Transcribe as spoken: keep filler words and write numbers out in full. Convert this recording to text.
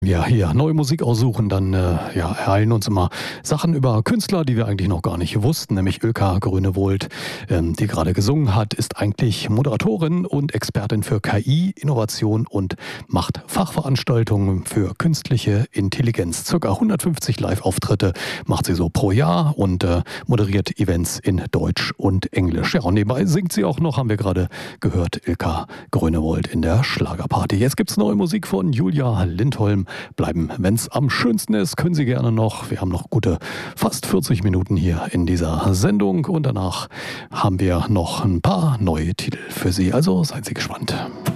Wir hier neue Musik aussuchen, dann äh, ja, ereilen uns immer Sachen über Künstler, die wir eigentlich noch gar nicht wussten, nämlich Ilka Grünewold, ähm, die gerade gesungen hat, ist eigentlich Moderatorin und Expertin für K I, Innovation und macht Fachveranstaltungen für künstliche Intelligenz. Circa hundertfünfzig Live-Auftritte macht sie so pro Jahr und äh, moderiert Events in Deutsch und Englisch. Ja, und nebenbei singt sie auch noch, haben wir gerade gehört, Ilka Grünewold in der Schlagerparty. Jetzt gibt's neue Musik von Julia Lindholm. Bleiben, wenn's am schönsten ist, können Sie gerne noch. Wir haben noch gute fast vierzig Minuten hier in dieser Sendung und danach haben wir noch ein paar neue Titel für Sie. Also seien Sie gespannt.